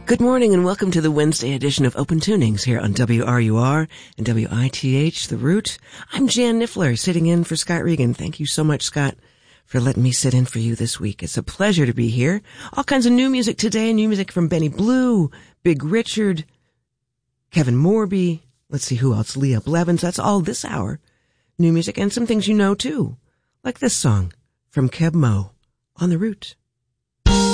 Good morning and welcome to the Wednesday edition of Open Tunings here on WRUR and WITH, The Root. I'm Jan Niffler, sitting in for Scott Regan. Thank you so much, Scott, for letting me sit in for you this week. It's a pleasure to be here. All kinds of new music today, new music from Benny Blue, Big Richard, Kevin Morby, let's see who else, Leah Blevins. That's all this hour. New music and some things you know too, like this song from Keb Mo on The Root.